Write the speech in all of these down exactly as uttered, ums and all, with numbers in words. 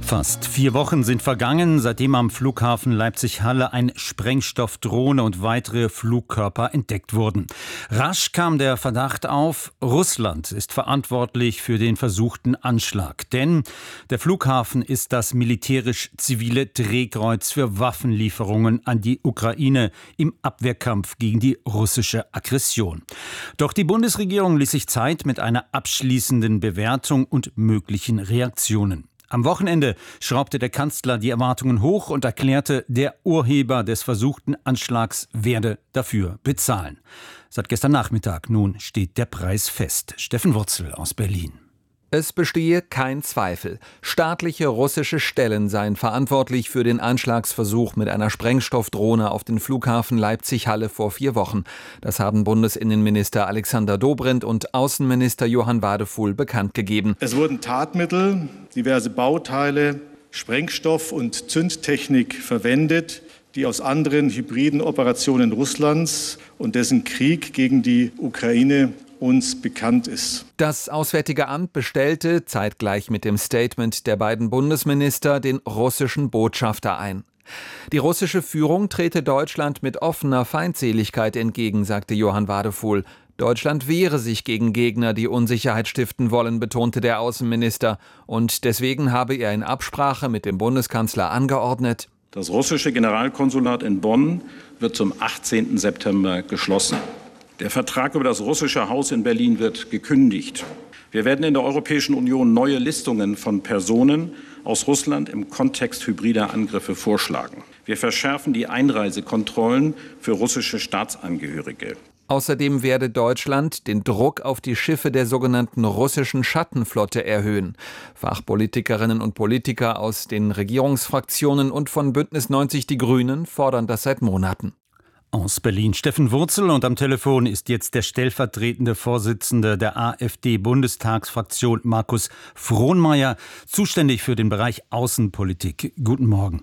Fast vier Wochen sind vergangen, seitdem am Flughafen Leipzig-Halle ein Sprengstoffdrohne und weitere Flugkörper entdeckt wurden. Rasch kam der Verdacht auf, Russland ist verantwortlich für den versuchten Anschlag. Denn der Flughafen ist das militärisch-zivile Drehkreuz für Waffenlieferungen an die Ukraine im Abwehrkampf gegen die russische Aggression. Doch die Bundesregierung ließ sich Zeit mit einer abschließenden Bewertung und möglichen Reaktionen. Am Wochenende schraubte der Kanzler die Erwartungen hoch und erklärte, der Urheber des versuchten Anschlags werde dafür bezahlen. Seit gestern Nachmittag nun steht der Preis fest. Steffen Wurzel aus Berlin. Es bestehe kein Zweifel. Staatliche russische Stellen seien verantwortlich für den Anschlagsversuch mit einer Sprengstoffdrohne auf den Flughafen Leipzig-Halle vor vier Wochen. Das haben Bundesinnenminister Alexander Dobrindt und Außenminister Johann Wadefuhl bekannt gegeben. Es wurden Tatmittel, diverse Bauteile, Sprengstoff und Zündtechnik verwendet, die aus anderen hybriden Operationen Russlands und dessen Krieg gegen die Ukraine uns bekannt ist. Das Auswärtige Amt bestellte, zeitgleich mit dem Statement der beiden Bundesminister, den russischen Botschafter ein. Die russische Führung trete Deutschland mit offener Feindseligkeit entgegen, sagte Johann Wadefuhl. Deutschland wehre sich gegen Gegner, die Unsicherheit stiften wollen, betonte der Außenminister. Und deswegen habe er in Absprache mit dem Bundeskanzler angeordnet: Das russische Generalkonsulat in Bonn wird zum achtzehnten September geschlossen. Der Vertrag über das russische Haus in Berlin wird gekündigt. Wir werden in der Europäischen Union neue Listungen von Personen aus Russland im Kontext hybrider Angriffe vorschlagen. Wir verschärfen die Einreisekontrollen für russische Staatsangehörige. Außerdem werde Deutschland den Druck auf die Schiffe der sogenannten russischen Schattenflotte erhöhen. Fachpolitikerinnen und Politiker aus den Regierungsfraktionen und von Bündnis neunzig Die Grünen fordern das seit Monaten. Aus Berlin Steffen Wurzel, und am Telefon ist jetzt der stellvertretende Vorsitzende der AfD-Bundestagsfraktion Markus Frohnmayer, zuständig für den Bereich Außenpolitik. Guten Morgen.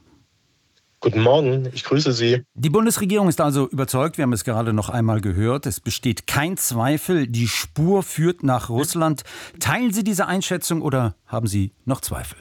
Guten Morgen, ich grüße Sie. Die Bundesregierung ist also überzeugt, wir haben es gerade noch einmal gehört, es besteht kein Zweifel, die Spur führt nach Russland. Teilen Sie diese Einschätzung oder haben Sie noch Zweifel?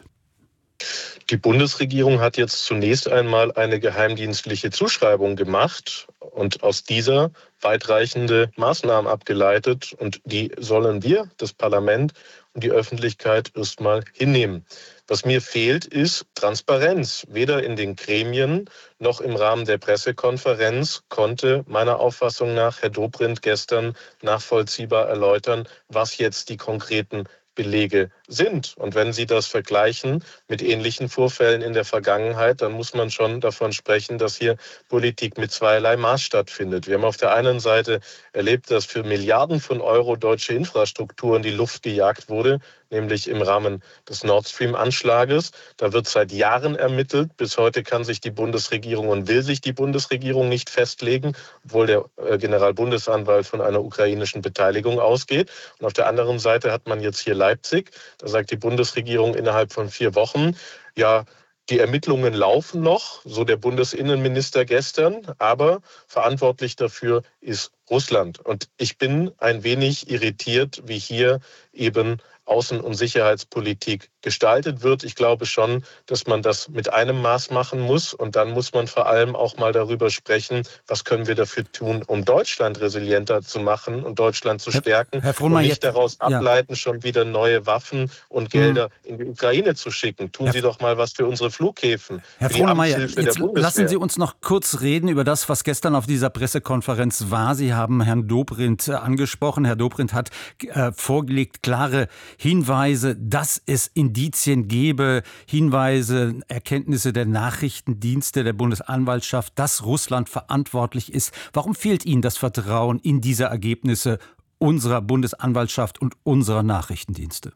Die Bundesregierung hat jetzt zunächst einmal eine geheimdienstliche Zuschreibung gemacht und aus dieser weitreichende Maßnahmen abgeleitet. Und die sollen wir, das Parlament und die Öffentlichkeit, erstmal hinnehmen. Was mir fehlt, ist Transparenz. Weder in den Gremien noch im Rahmen der Pressekonferenz konnte meiner Auffassung nach Herr Dobrindt gestern nachvollziehbar erläutern, was jetzt die konkreten Belege sind. Und wenn Sie das vergleichen mit ähnlichen Vorfällen in der Vergangenheit, dann muss man schon davon sprechen, dass hier Politik mit zweierlei Maß stattfindet. Wir haben auf der einen Seite erlebt, dass für Milliarden von Euro deutsche Infrastruktur in die Luft gejagt wurde, nämlich im Rahmen des Nord Stream-Anschlages. Da wird seit Jahren ermittelt. Bis heute kann sich die Bundesregierung und will sich die Bundesregierung nicht festlegen, obwohl der Generalbundesanwalt von einer ukrainischen Beteiligung ausgeht. Und auf der anderen Seite hat man jetzt hier Leipzig. Da sagt die Bundesregierung innerhalb von vier Wochen, ja, die Ermittlungen laufen noch, so der Bundesinnenminister gestern, aber verantwortlich dafür ist Russland. Und ich bin ein wenig irritiert, wie hier eben Außen- und Sicherheitspolitik gestaltet wird. Ich glaube schon, dass man das mit einem Maß machen muss. Und dann muss man vor allem auch mal darüber sprechen, was können wir dafür tun, um Deutschland resilienter zu machen und Deutschland zu stärken. Herr Frohnmayer, und nicht jetzt, daraus ableiten, ja. schon wieder neue Waffen und Gelder mhm. in die Ukraine zu schicken. Tun Herr, Sie doch mal was für unsere Flughäfen. Herr Frohnmayer, jetzt lassen Sie uns noch kurz reden über das, was gestern auf dieser Pressekonferenz war. Sie haben Herrn Dobrindt angesprochen. Herr Dobrindt hat äh, vorgelegt, klare Hinweise, dass es Indizien gebe, Hinweise, Erkenntnisse der Nachrichtendienste der Bundesanwaltschaft, dass Russland verantwortlich ist. Warum fehlt Ihnen das Vertrauen in diese Ergebnisse unserer Bundesanwaltschaft und unserer Nachrichtendienste?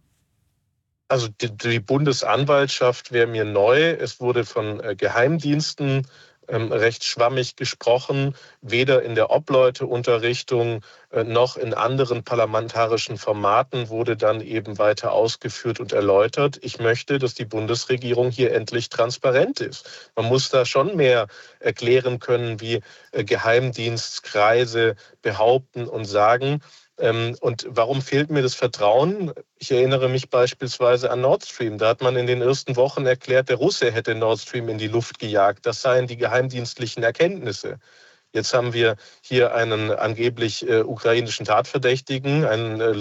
Also die, die Bundesanwaltschaft wäre mir neu. Es wurde von äh, Geheimdiensten ähm, recht schwammig gesprochen, weder in der Obleuteunterrichtung äh, noch in anderen parlamentarischen Formaten wurde dann eben weiter ausgeführt und erläutert. Ich möchte, dass die Bundesregierung hier endlich transparent ist. Man muss da schon mehr erklären können, wie äh, Geheimdienstkreise behaupten und sagen. Und warum fehlt mir das Vertrauen? Ich erinnere mich beispielsweise an Nord Stream. Da hat man in den ersten Wochen erklärt, der Russe hätte Nord Stream in die Luft gejagt. Das seien die geheimdienstlichen Erkenntnisse. Jetzt haben wir hier einen angeblich äh, ukrainischen Tatverdächtigen, einen äh,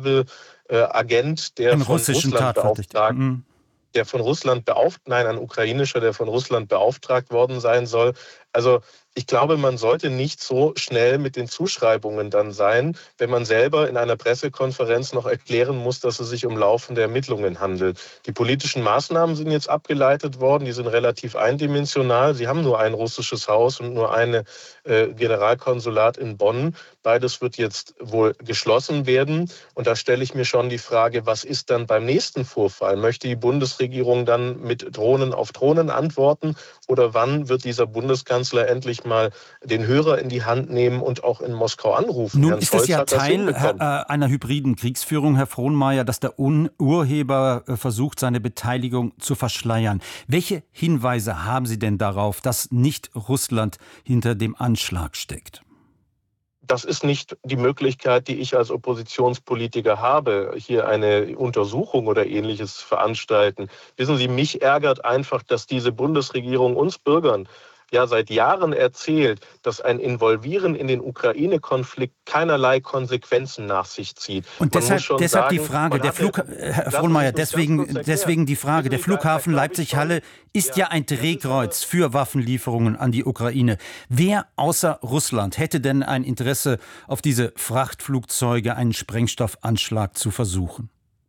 Low-Level-Agent, der Einen von russischen Russland beauftragt, Mhm. der von Russland beauftragt, nein, ein ukrainischer, der von Russland beauftragt worden sein soll. Also ich glaube, man sollte nicht so schnell mit den Zuschreibungen dann sein, wenn man selber in einer Pressekonferenz noch erklären muss, dass es sich um laufende Ermittlungen handelt. Die politischen Maßnahmen sind jetzt abgeleitet worden, die sind relativ eindimensional. Sie haben nur ein russisches Haus und nur ein äh, Generalkonsulat in Bonn. Beides wird jetzt wohl geschlossen werden. Und da stelle ich mir schon die Frage, was ist dann beim nächsten Vorfall? Möchte die Bundesregierung dann mit Drohnen auf Drohnen antworten? Oder wann wird dieser Bundeskanzler endlich mal den Hörer in die Hand nehmen und auch in Moskau anrufen? Nun Herrn ist Scholz es ja hat das Teil hinbekommen. äh, einer hybriden Kriegsführung, Herr Frohnmayer, dass der Un- Urheber äh, versucht, seine Beteiligung zu verschleiern. Welche Hinweise haben Sie denn darauf, dass nicht Russland hinter dem Anschlag steckt? Das ist nicht die Möglichkeit, die ich als Oppositionspolitiker habe, hier eine Untersuchung oder Ähnliches zu veranstalten. Wissen Sie, mich ärgert einfach, dass diese Bundesregierung uns Bürgern ja seit Jahren erzählt, dass ein Involvieren in den Ukraine-Konflikt keinerlei Konsequenzen nach sich zieht. Und Man deshalb, muss schon deshalb sagen, die Frage, man der hat Flug, ja- Herr Lassen Sie Frohnmayer, mich ganz deswegen, kurz erklären. deswegen die Frage, der Wissen Sie, da- da Flughafen glaub ich Leipzig-Halle schon- ist Ja, ja ein das ist Drehkreuz aber- für Waffenlieferungen an die Ukraine. Wer außer Russland hätte denn ein Interesse, auf diese Frachtflugzeuge einen Sprengstoffanschlag zu versuchen?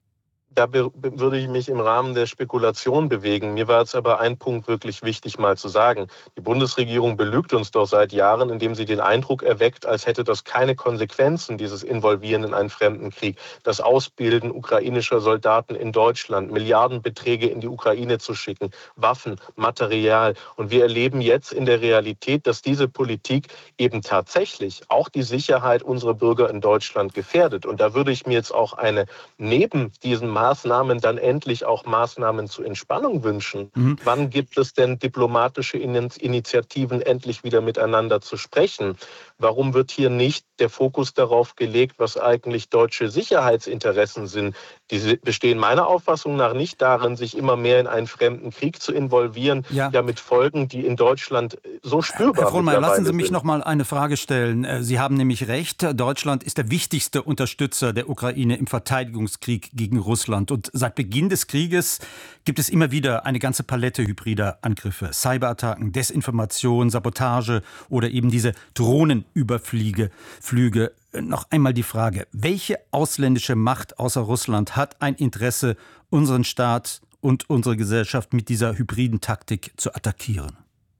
Da be- be- würde ich mich im Rahmen der Spekulation bewegen. Mir war jetzt aber ein Punkt wirklich wichtig mal zu sagen. Die Bundesregierung belügt uns doch seit Jahren, indem sie den Eindruck erweckt, als hätte das keine Konsequenzen, dieses Involvieren in einen fremden Krieg. Das Ausbilden ukrainischer Soldaten in Deutschland, Milliardenbeträge in die Ukraine zu schicken, Waffen, Material. Und wir erleben jetzt in der Realität, dass diese Politik eben tatsächlich auch die Sicherheit unserer Bürger in Deutschland gefährdet. Und da würde ich mir jetzt auch eine neben diesen Maßnahmen dann endlich auch Maßnahmen zur Entspannung wünschen. Mhm. Wann gibt es denn diplomatische Initiativen, endlich wieder miteinander zu sprechen? Warum wird hier nicht der Fokus darauf gelegt, was eigentlich deutsche Sicherheitsinteressen sind? Die bestehen meiner Auffassung nach nicht darin, sich immer mehr in einen fremden Krieg zu involvieren, ja, ja mit Folgen, die in Deutschland so spürbar Herr Frohnmayer, lassen Sie mich sind. noch mal eine Frage stellen. Sie haben nämlich recht, Deutschland ist der wichtigste Unterstützer der Ukraine im Verteidigungskrieg gegen Russland. Und seit Beginn des Krieges gibt es immer wieder eine ganze Palette hybrider Angriffe. Cyberattacken, Desinformation, Sabotage oder eben diese Drohnenüberflüge. Flüge. Noch einmal die Frage, welche ausländische Macht außer Russland hat ein Interesse, unseren Staat und unsere Gesellschaft mit dieser hybriden Taktik zu attackieren?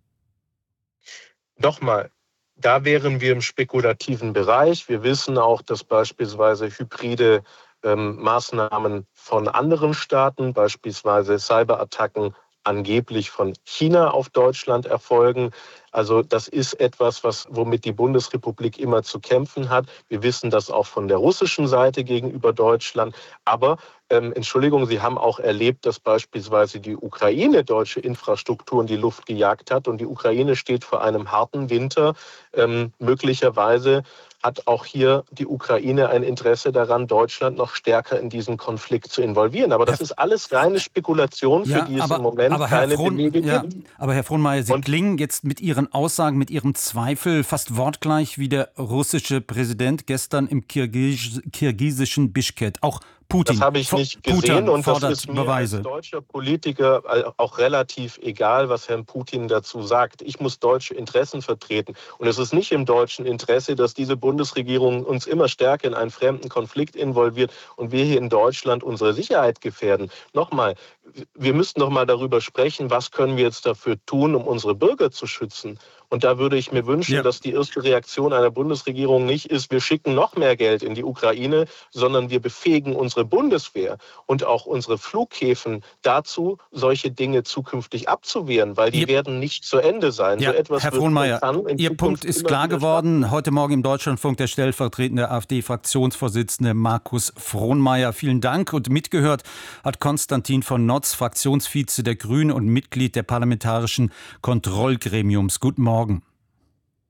Nochmal. Da wären wir im spekulativen Bereich. Wir wissen auch, dass beispielsweise hybride ähm, Maßnahmen von anderen Staaten, beispielsweise Cyberattacken, angeblich von China auf Deutschland erfolgen. Also das ist etwas, was, womit die Bundesrepublik immer zu kämpfen hat. Wir wissen das auch von der russischen Seite gegenüber Deutschland. Aber ähm, Entschuldigung, Sie haben auch erlebt, dass beispielsweise die Ukraine deutsche Infrastruktur in die Luft gejagt hat. Und die Ukraine steht vor einem harten Winter. Ähm, möglicherweise hat auch hier die Ukraine ein Interesse daran, Deutschland noch stärker in diesen Konflikt zu involvieren. Aber das ist alles reine Spekulation, für ja, die es aber, im Moment aber Herr keine Frohn, Belege ja, gibt. Aber Herr Frohnmayer, Sie Und klingen jetzt mit Ihren Aussagen, mit Ihrem Zweifel fast wortgleich wie der russische Präsident gestern im Kirgis, kirgisischen Bischkek. Auch Putin. Das habe ich nicht gesehen Putin und das fordert ist mir Beweise. als deutscher Politiker auch relativ egal, was Herrn Putin dazu sagt. Ich muss deutsche Interessen vertreten und es ist nicht im deutschen Interesse, dass diese Bundesregierung uns immer stärker in einen fremden Konflikt involviert und wir hier in Deutschland unsere Sicherheit gefährden. Nochmal, wir müssten noch mal darüber sprechen, was können wir jetzt dafür tun, um unsere Bürger zu schützen. Und da würde ich mir wünschen, ja. dass die erste Reaktion einer Bundesregierung nicht ist, wir schicken noch mehr Geld in die Ukraine, sondern wir befähigen unsere Bundeswehr und auch unsere Flughäfen dazu, solche Dinge zukünftig abzuwehren, weil die Ihr, werden nicht zu Ende sein. Ja, so etwas Herr Frohnmayer, Ihr Punkt ist klar geworden. Heute Morgen im Deutschlandfunk der stellvertretende AfD-Fraktionsvorsitzende Markus Frohnmayer. Vielen Dank. Und mitgehört hat Konstantin von Notz, Fraktionsvize der Grünen und Mitglied der Parlamentarischen Kontrollgremiums. Guten Morgen.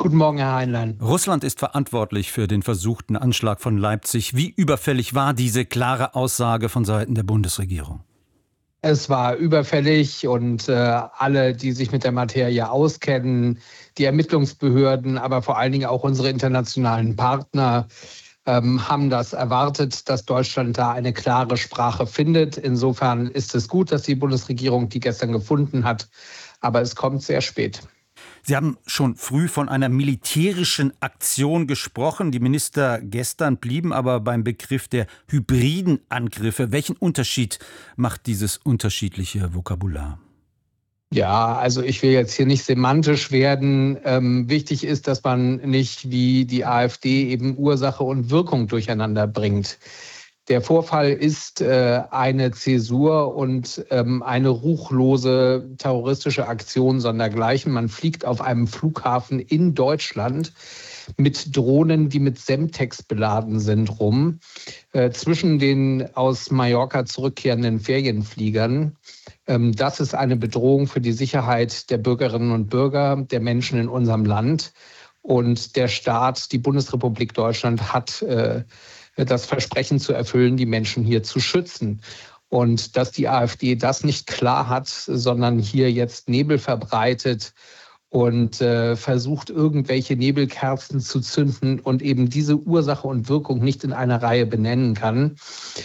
Guten Morgen, Herr Heinlein. Russland ist verantwortlich für den versuchten Anschlag von Leipzig. Wie überfällig war diese klare Aussage von Seiten der Bundesregierung? Es war überfällig und äh, alle, die sich mit der Materie auskennen, die Ermittlungsbehörden, aber vor allen Dingen auch unsere internationalen Partner, ähm, haben das erwartet, dass Deutschland da eine klare Sprache findet. Insofern ist es gut, dass die Bundesregierung die gestern gefunden hat, aber es kommt sehr spät. Sie haben schon früh von einer militärischen Aktion gesprochen. Die Minister gestern blieben aber beim Begriff der hybriden Angriffe. Welchen Unterschied macht dieses unterschiedliche Vokabular? Ja, also ich will jetzt hier nicht semantisch werden. Ähm, wichtig ist, dass man nicht wie die AfD eben Ursache und Wirkung durcheinander bringt. Der Vorfall ist äh, eine Zäsur und ähm, eine ruchlose terroristische Aktion sondergleichen. Man fliegt auf einem Flughafen in Deutschland mit Drohnen, die mit Semtex beladen sind, rum, äh, zwischen den aus Mallorca zurückkehrenden Ferienfliegern. Ähm, das ist eine Bedrohung für die Sicherheit der Bürgerinnen und Bürger, der Menschen in unserem Land. Und der Staat, die Bundesrepublik Deutschland, hat äh, das Versprechen zu erfüllen, die Menschen hier zu schützen. Und dass die AfD das nicht klar hat, sondern hier jetzt Nebel verbreitet und äh, versucht, irgendwelche Nebelkerzen zu zünden und eben diese Ursache und Wirkung nicht in einer Reihe benennen kann.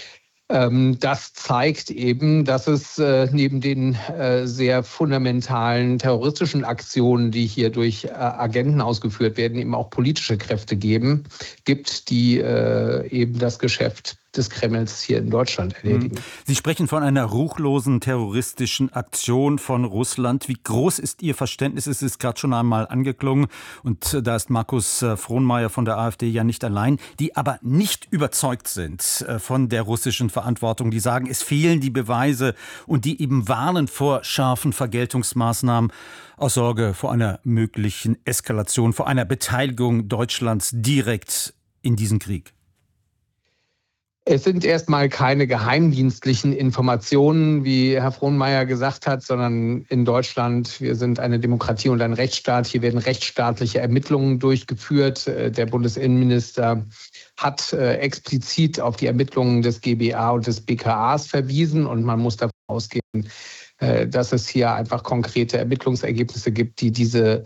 Ähm, das zeigt eben, dass es äh, neben den äh, sehr fundamentalen terroristischen Aktionen, die hier durch äh, Agenten ausgeführt werden, eben auch politische Kräfte geben, gibt, die äh, eben das Geschäft des Kremls hier in Deutschland erledigen. Sie sprechen von einer ruchlosen terroristischen Aktion von Russland. Wie groß ist Ihr Verständnis? Es ist gerade schon einmal angeklungen und da ist Markus Frohnmayer von der AfD ja nicht allein, die aber nicht überzeugt sind von der russischen Verantwortung. Die sagen, es fehlen die Beweise und die eben warnen vor scharfen Vergeltungsmaßnahmen aus Sorge vor einer möglichen Eskalation, vor einer Beteiligung Deutschlands direkt in diesen Krieg. Es sind erstmal keine geheimdienstlichen Informationen, wie Herr Frohnmayer gesagt hat, sondern in Deutschland, wir sind eine Demokratie und ein Rechtsstaat. Hier werden rechtsstaatliche Ermittlungen durchgeführt. Der Bundesinnenminister hat explizit auf die Ermittlungen des G B A und des B K As verwiesen und man muss davon ausgehen, dass es hier einfach konkrete Ermittlungsergebnisse gibt, die diese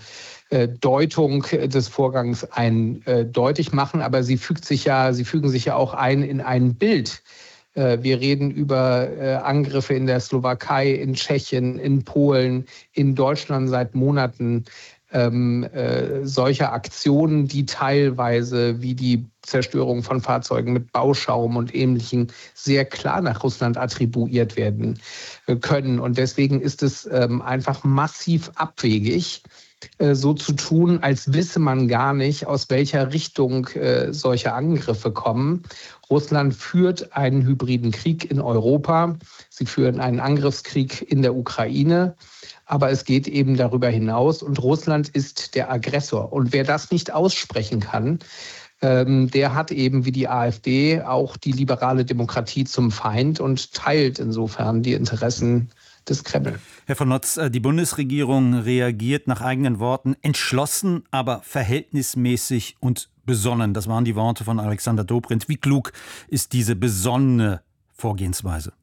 Deutung des Vorgangs eindeutig machen. Aber sie fügt sich ja, sie fügen sich ja auch ein in ein Bild. Wir reden über Angriffe in der Slowakei, in Tschechien, in Polen, in Deutschland seit Monaten. Ähm, äh, solcher Aktionen, die teilweise wie die Zerstörung von Fahrzeugen mit Bauschaum und Ähnlichem sehr klar nach Russland attribuiert werden können. Und deswegen ist es ähm, einfach massiv abwegig, äh, so zu tun, als wisse man gar nicht, aus welcher Richtung äh, solche Angriffe kommen. Russland führt einen hybriden Krieg in Europa. Sie führen einen Angriffskrieg in der Ukraine. Aber es geht eben darüber hinaus und Russland ist der Aggressor. Und wer das nicht aussprechen kann, ähm, der hat eben wie die AfD auch die liberale Demokratie zum Feind und teilt insofern die Interessen des Kreml. Herr von Notz, die Bundesregierung reagiert nach eigenen Worten entschlossen, aber verhältnismäßig und besonnen. Das waren die Worte von Alexander Dobrindt. Wie klug ist diese besonnene Vorgehensweise?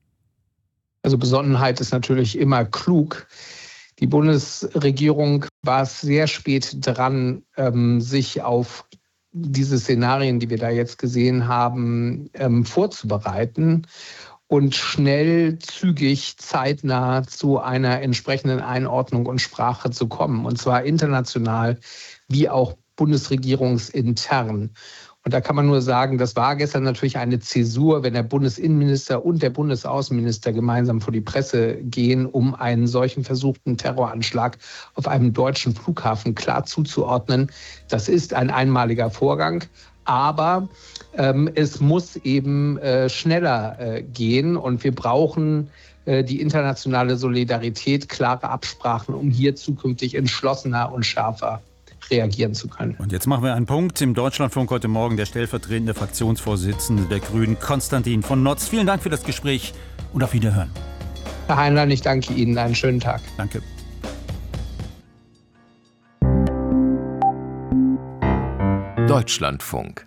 Also Besonnenheit ist natürlich immer klug. Die Bundesregierung war sehr spät dran, ähm, sich auf diese Szenarien, die wir da jetzt gesehen haben, ähm, vorzubereiten und schnell, zügig, zeitnah zu einer entsprechenden Einordnung und Sprache zu kommen. Und zwar international wie auch bundesregierungsintern. Und da kann man nur sagen, das war gestern natürlich eine Zäsur, wenn der Bundesinnenminister und der Bundesaußenminister gemeinsam vor die Presse gehen, um einen solchen versuchten Terroranschlag auf einem deutschen Flughafen klar zuzuordnen. Das ist ein einmaliger Vorgang, aber ähm, es muss eben äh, schneller äh, gehen und wir brauchen äh, die internationale Solidarität, klare Absprachen, um hier zukünftig entschlossener und schärfer reagieren zu können. Und jetzt machen wir einen Punkt. Im Deutschlandfunk heute Morgen der stellvertretende Fraktionsvorsitzende der Grünen, Konstantin von Notz. Vielen Dank für das Gespräch und auf Wiederhören. Herr Heinlein, ich danke Ihnen. Einen schönen Tag. Danke. Deutschlandfunk.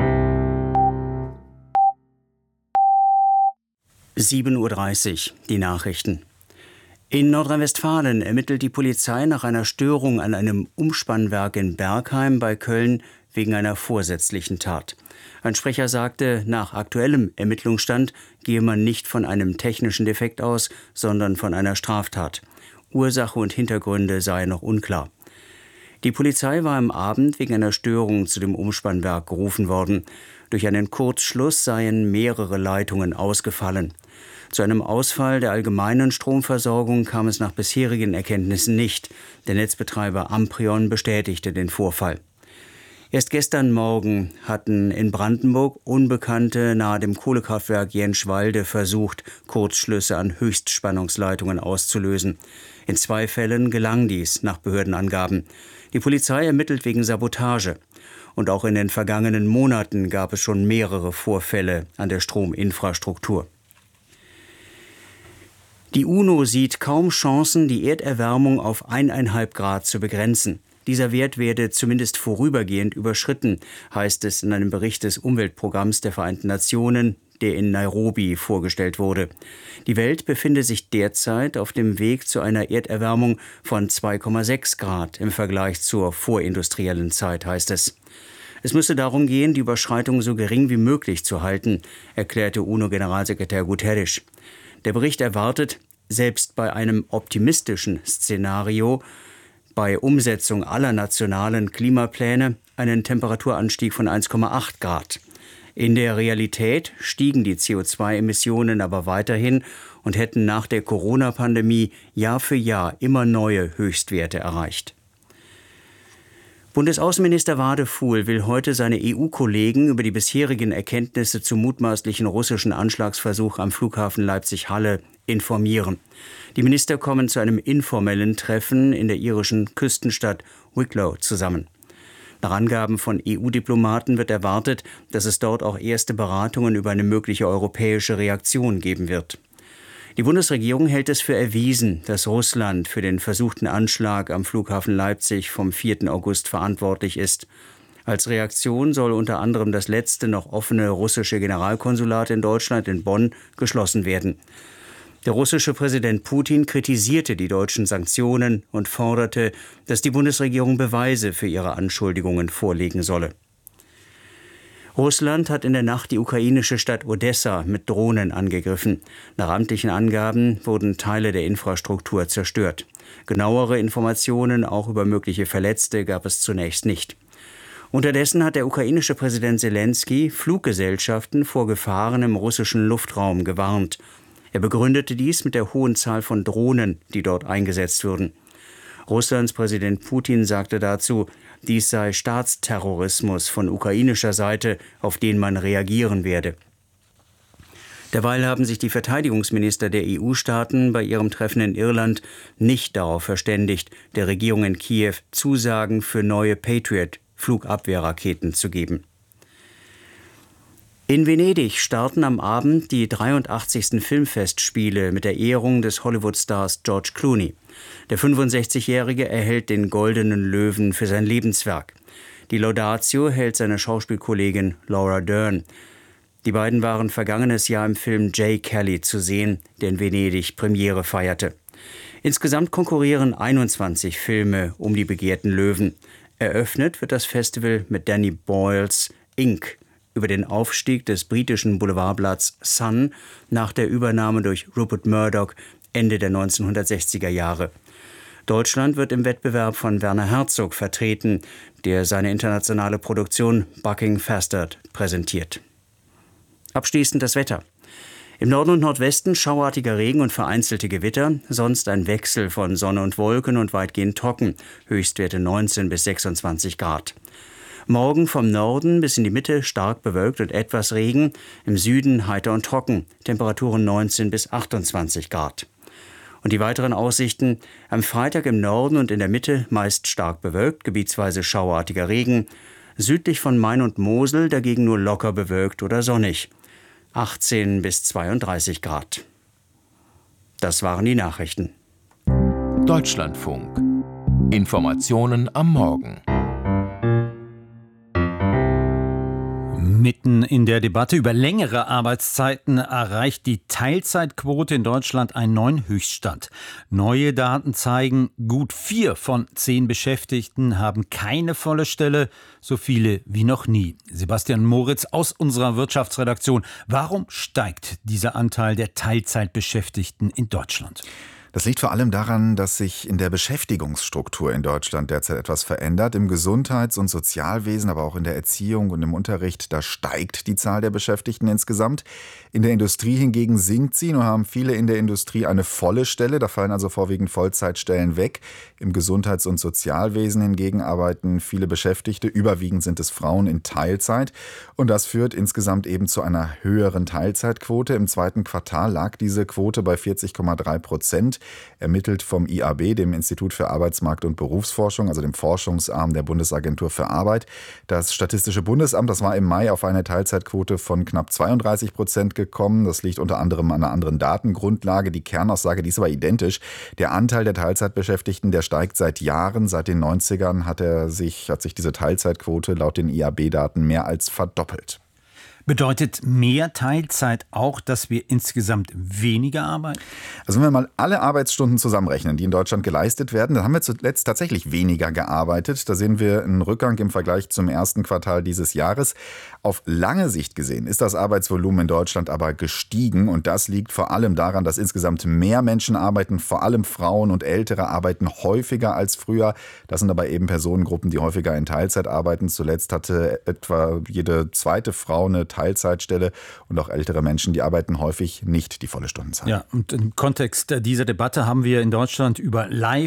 sieben Uhr dreißig, die Nachrichten. In Nordrhein-Westfalen ermittelt die Polizei nach einer Störung an einem Umspannwerk in Bergheim bei Köln wegen einer vorsätzlichen Tat. Ein Sprecher sagte, nach aktuellem Ermittlungsstand gehe man nicht von einem technischen Defekt aus, sondern von einer Straftat. Ursache und Hintergründe seien noch unklar. Die Polizei war am Abend wegen einer Störung zu dem Umspannwerk gerufen worden. Durch einen Kurzschluss seien mehrere Leitungen ausgefallen. Zu einem Ausfall der allgemeinen Stromversorgung kam es nach bisherigen Erkenntnissen nicht. Der Netzbetreiber Amprion bestätigte den Vorfall. Erst gestern Morgen hatten in Brandenburg Unbekannte nahe dem Kohlekraftwerk Jenschwalde versucht, Kurzschlüsse an Höchstspannungsleitungen auszulösen. In zwei Fällen gelang dies, nach Behördenangaben. Die Polizei ermittelt wegen Sabotage. Und auch in den vergangenen Monaten gab es schon mehrere Vorfälle an der Strominfrastruktur. Die UNO sieht kaum Chancen, die Erderwärmung auf eineinhalb Grad zu begrenzen. Dieser Wert werde zumindest vorübergehend überschritten, heißt es in einem Bericht des Umweltprogramms der Vereinten Nationen, der in Nairobi vorgestellt wurde. Die Welt befinde sich derzeit auf dem Weg zu einer Erderwärmung von zwei Komma sechs Grad im Vergleich zur vorindustriellen Zeit, heißt es. Es müsse darum gehen, die Überschreitung so gering wie möglich zu halten, erklärte UNO-Generalsekretär Guterres. Der Bericht erwartet, selbst bei einem optimistischen Szenario, bei Umsetzung aller nationalen Klimapläne, einen Temperaturanstieg von eins Komma acht Grad. In der Realität stiegen die C O zwei Emissionen aber weiterhin und hätten nach der Corona-Pandemie Jahr für Jahr immer neue Höchstwerte erreicht. Bundesaußenminister Wadefuhl will heute seine E U-Kollegen über die bisherigen Erkenntnisse zum mutmaßlichen russischen Anschlagsversuch am Flughafen Leipzig-Halle informieren. Die Minister kommen zu einem informellen Treffen in der irischen Küstenstadt Wicklow zusammen. Nach Angaben von E U-Diplomaten wird erwartet, dass es dort auch erste Beratungen über eine mögliche europäische Reaktion geben wird. Die Bundesregierung hält es für erwiesen, dass Russland für den versuchten Anschlag am Flughafen Leipzig vom vierten August verantwortlich ist. Als Reaktion soll unter anderem das letzte noch offene russische Generalkonsulat in Deutschland in Bonn geschlossen werden. Der russische Präsident Putin kritisierte die deutschen Sanktionen und forderte, dass die Bundesregierung Beweise für ihre Anschuldigungen vorlegen solle. Russland hat in der Nacht die ukrainische Stadt Odessa mit Drohnen angegriffen. Nach amtlichen Angaben wurden Teile der Infrastruktur zerstört. Genauere Informationen auch über mögliche Verletzte gab es zunächst nicht. Unterdessen hat der ukrainische Präsident Selenskyj Fluggesellschaften vor Gefahren im russischen Luftraum gewarnt. Er begründete dies mit der hohen Zahl von Drohnen, die dort eingesetzt würden. Russlands Präsident Putin sagte dazu, dies sei Staatsterrorismus von ukrainischer Seite, auf den man reagieren werde. Derweil haben sich die Verteidigungsminister der E U-Staaten bei ihrem Treffen in Irland nicht darauf verständigt, der Regierung in Kiew Zusagen für neue Patriot-Flugabwehrraketen zu geben. In Venedig starten am Abend die dreiundachtzigsten Filmfestspiele mit der Ehrung des Hollywood-Stars George Clooney. Der fünfundsechzigjährige erhält den Goldenen Löwen für sein Lebenswerk. Die Laudatio hält seine Schauspielkollegin Laura Dern. Die beiden waren vergangenes Jahr im Film Jay Kelly zu sehen, der in Venedig Premiere feierte. Insgesamt konkurrieren einundzwanzig Filme um die begehrten Löwen. Eröffnet wird das Festival mit Danny Boyles Inc über den Aufstieg des britischen Boulevardblatts Sun nach der Übernahme durch Rupert Murdoch Ende der neunzehnhundertsechziger Jahre. Deutschland wird im Wettbewerb von Werner Herzog vertreten, der seine internationale Produktion Bucking Fastard präsentiert. Abschließend das Wetter. Im Norden und Nordwesten schauartiger Regen und vereinzelte Gewitter, sonst ein Wechsel von Sonne und Wolken und weitgehend trocken, Höchstwerte neunzehn bis sechsundzwanzig Grad. Morgen vom Norden bis in die Mitte stark bewölkt und etwas Regen, im Süden heiter und trocken, Temperaturen neunzehn bis achtundzwanzig Grad. Und die weiteren Aussichten: am Freitag im Norden und in der Mitte meist stark bewölkt, gebietsweise schauartiger Regen, südlich von Main und Mosel dagegen nur locker bewölkt oder sonnig, achtzehn bis zweiunddreißig Grad. Das waren die Nachrichten. Deutschlandfunk. Informationen am Morgen. Mitten in der Debatte über längere Arbeitszeiten erreicht die Teilzeitquote in Deutschland einen neuen Höchststand. Neue Daten zeigen, gut vier von zehn Beschäftigten haben keine volle Stelle, so viele wie noch nie. Sebastian Moritz aus unserer Wirtschaftsredaktion. Warum steigt dieser Anteil der Teilzeitbeschäftigten in Deutschland? Das liegt vor allem daran, dass sich in der Beschäftigungsstruktur in Deutschland derzeit etwas verändert. Im Gesundheits- und Sozialwesen, aber auch in der Erziehung und im Unterricht, da steigt die Zahl der Beschäftigten insgesamt. In der Industrie hingegen sinkt sie. Nur haben viele in der Industrie eine volle Stelle. Da fallen also vorwiegend Vollzeitstellen weg. Im Gesundheits- und Sozialwesen hingegen arbeiten viele Beschäftigte. Überwiegend sind es Frauen in Teilzeit. Und das führt insgesamt eben zu einer höheren Teilzeitquote. Im zweiten Quartal lag diese Quote bei vierzig Komma drei Prozent. Ermittelt vom I A B, dem Institut für Arbeitsmarkt- und Berufsforschung, also dem Forschungsarm der Bundesagentur für Arbeit. Das Statistische Bundesamt, das war im Mai auf eine Teilzeitquote von knapp zweiunddreißig Prozent gekommen. Das liegt unter anderem an einer anderen Datengrundlage. Die Kernaussage, die ist aber identisch. Der Anteil der Teilzeitbeschäftigten, der steigt seit Jahren. Seit den neunzigern hat er sich, hat sich diese Teilzeitquote laut den I A B-Daten mehr als verdoppelt. Bedeutet mehr Teilzeit auch, dass wir insgesamt weniger arbeiten? Also wenn wir mal alle Arbeitsstunden zusammenrechnen, die in Deutschland geleistet werden, dann haben wir zuletzt tatsächlich weniger gearbeitet. Da sehen wir einen Rückgang im Vergleich zum ersten Quartal dieses Jahres. Auf lange Sicht gesehen ist das Arbeitsvolumen in Deutschland aber gestiegen. Und das liegt vor allem daran, dass insgesamt mehr Menschen arbeiten. Vor allem Frauen und Ältere arbeiten häufiger als früher. Das sind aber eben Personengruppen, die häufiger in Teilzeit arbeiten. Zuletzt hatte etwa jede zweite Frau eine Teilzeitstelle und auch ältere Menschen, die arbeiten häufig nicht die volle Stundenzahl. Ja, und im Kontext dieser Debatte haben wir in Deutschland über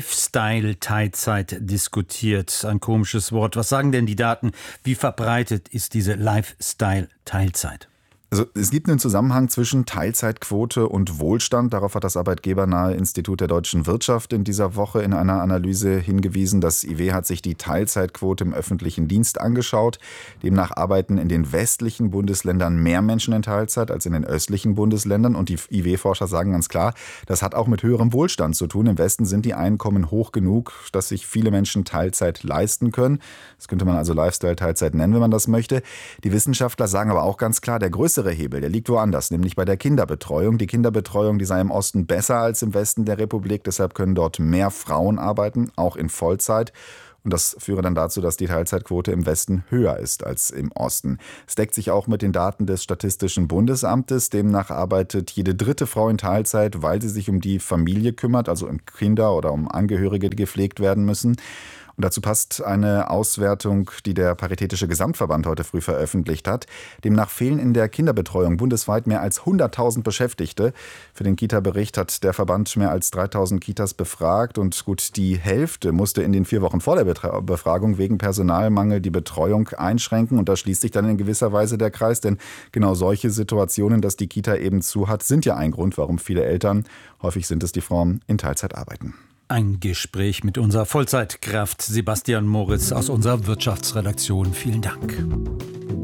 Lifestyle-Teilzeit diskutiert. Ein komisches Wort. Was sagen denn die Daten? Wie verbreitet ist diese Lifestyle-Teilzeit? Also es gibt einen Zusammenhang zwischen Teilzeitquote und Wohlstand. Darauf hat das Arbeitgebernahe Institut der deutschen Wirtschaft in dieser Woche in einer Analyse hingewiesen. Das I W hat sich die Teilzeitquote im öffentlichen Dienst angeschaut. Demnach arbeiten in den westlichen Bundesländern mehr Menschen in Teilzeit als in den östlichen Bundesländern. Und die I W-Forscher sagen ganz klar, das hat auch mit höherem Wohlstand zu tun. Im Westen sind die Einkommen hoch genug, dass sich viele Menschen Teilzeit leisten können. Das könnte man also Lifestyle-Teilzeit nennen, wenn man das möchte. Die Wissenschaftler sagen aber auch ganz klar, der größere Hebel, der liegt woanders, nämlich bei der Kinderbetreuung. Die Kinderbetreuung, die sei im Osten besser als im Westen der Republik. Deshalb können dort mehr Frauen arbeiten, auch in Vollzeit. Und das führe dann dazu, dass die Teilzeitquote im Westen höher ist als im Osten. Es deckt sich auch mit den Daten des Statistischen Bundesamtes. Demnach arbeitet jede dritte Frau in Teilzeit, weil sie sich um die Familie kümmert, also um Kinder oder um Angehörige, die gepflegt werden müssen. Und dazu passt eine Auswertung, die der Paritätische Gesamtverband heute früh veröffentlicht hat. Demnach fehlen in der Kinderbetreuung bundesweit mehr als hunderttausend Beschäftigte. Für den Kita-Bericht hat der Verband mehr als dreitausend Kitas befragt. Und gut, die Hälfte musste in den vier Wochen vor der Befragung wegen Personalmangel die Betreuung einschränken. Und da schließt sich dann in gewisser Weise der Kreis. Denn genau solche Situationen, dass die Kita eben zu hat, sind ja ein Grund, warum viele Eltern, häufig sind es die Frauen, in Teilzeit arbeiten. Ein Gespräch mit unserer Vollzeitkraft Sebastian Moritz aus unserer Wirtschaftsredaktion. Vielen Dank.